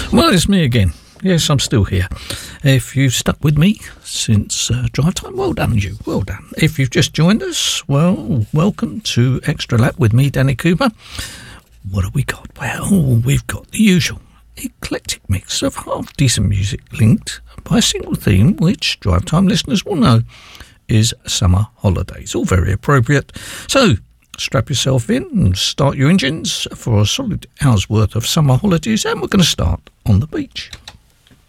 Well, it's me again. Yes, I'm still here. If you've stuck with me since drive time, well done you, well done. If you've just joined us, well, welcome to Extra Lap with me, Danny Cooper. What have we got? Well, we've got the usual eclectic mix of half-decent music linked by a single theme, which drive time listeners will know is summer holidays. All very appropriate. So, strap yourself in and start your engines for a solid hour's worth of summer holidays, and we're going to start on the beach.